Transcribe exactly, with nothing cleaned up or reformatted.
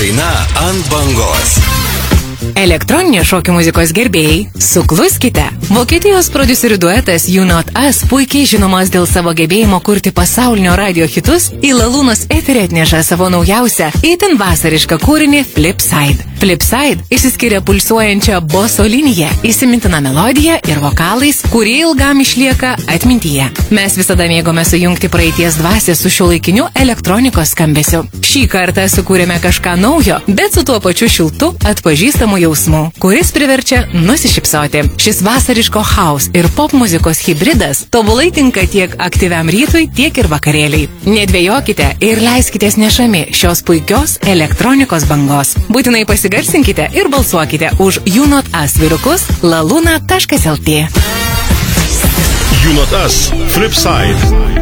daina ant bangos. Elektroninės šokių muzikos gerbėjai, sukluskite. Vokietijos prodiuserių duetas You Not Us, puikiai žinomas dėl savo gebėjimo kurti pasaulinio radio hitus, į Lalūnos eterį atneša savo naujausią, itin vasarišką kūrinį Flipside. Flipside išsiskiria pulsuojančią boso liniją, įsimintina melodija ir vokalais, kurie ilgam išlieka atmintyje. Mes visada mėgome sujungti praeities dvasią su šiuolaikiniu elektronikos skambesiu. Šį kartą sukūrėme kažką naujo, bet su tuo pačiu šiltu, atpažįstamu jausmu, kuris priverčia nusišypsoti. Šis vasariško house ir pop muzikos hibridas tobulai tinka tiek aktyviam rytui, tiek ir vakarėliai. Nedvejokite ir leiskitės nešami šios puikios elektronikos bangos. Būtinai pasigarsinkite ir balsuokite už You Not Us vyrukus laluna taškas lt. You Not Us, Flipside.